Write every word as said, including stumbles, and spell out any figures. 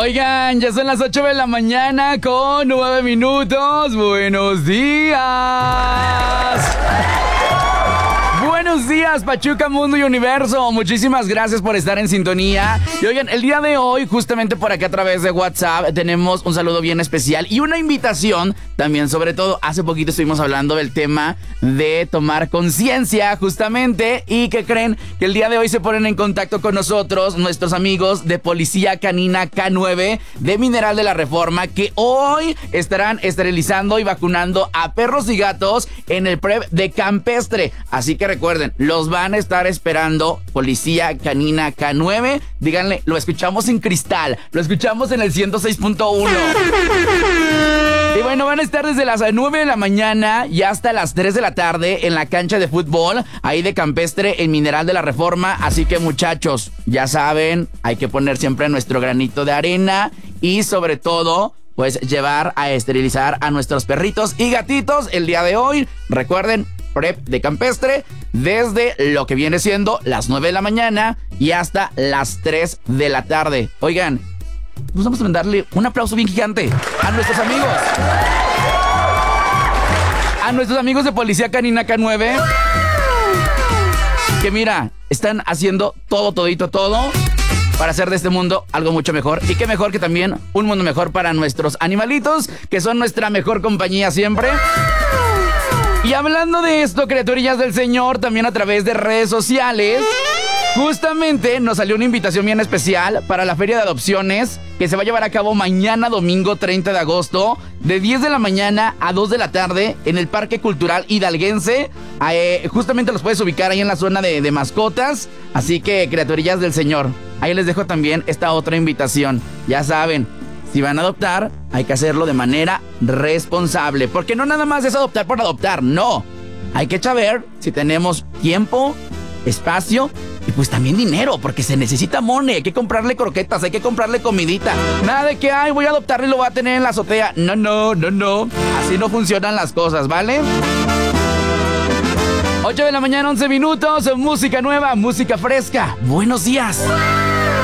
Oigan, ya son las ocho de la mañana con nueve minutos. Buenos días. Buenos días, Pachuca, Mundo y Universo. Muchísimas gracias por estar en sintonía. Y oigan, el día de hoy, justamente por acá a través de WhatsApp, tenemos un saludo bien especial y una invitación también, sobre todo, hace poquito estuvimos hablando del tema de tomar conciencia, justamente. ¿Y qué creen? Que el día de hoy se ponen en contacto con nosotros nuestros amigos de Policía Canina K nueve de Mineral de la Reforma, que hoy estarán esterilizando y vacunando a perros y gatos en el prep de Campestre. Así que recuerden, los van a estar esperando Policía Canina K nueve. Díganle, lo escuchamos en Cristal, lo escuchamos en el ciento seis punto uno. Y bueno, van a estar desde las nueve de la mañana y hasta las tres de la tarde en la cancha de fútbol, ahí de Campestre, en Mineral de la Reforma. Así que, muchachos, ya saben, hay que poner siempre nuestro granito de arena y, sobre todo, pues llevar a esterilizar a nuestros perritos y gatitos el día de hoy. Recuerden, prep de Campestre desde lo que viene siendo las nueve de la mañana y hasta las tres de la tarde. Oigan, pues vamos a darle un aplauso bien gigante a nuestros amigos. A nuestros amigos de Policía Canina K nueve. Que mira, están haciendo todo, todito, todo para hacer de este mundo algo mucho mejor. Y qué mejor que también un mundo mejor para nuestros animalitos, que son nuestra mejor compañía siempre. Y hablando de esto, criaturillas del Señor, también a través de redes sociales, justamente nos salió una invitación bien especial para la Feria de Adopciones, que se va a llevar a cabo mañana domingo treinta de agosto, de diez de la mañana a dos de la tarde, en el Parque Cultural Hidalguense. Eh, justamente los puedes ubicar ahí en la zona de, de mascotas. Así que, criaturillas del Señor, ahí les dejo también esta otra invitación. Ya saben, si van a adoptar, hay que hacerlo de manera responsable. Porque no nada más es adoptar por adoptar, no. Hay que saber si tenemos tiempo, espacio y pues también dinero, porque se necesita money. Hay que comprarle croquetas, hay que comprarle comidita. Nada de que, ay, voy a adoptarle y lo voy a tener en la azotea. No, no, no, no. Así no funcionan las cosas, ¿vale? ocho de la mañana, once minutos. Música nueva, música fresca. Buenos días.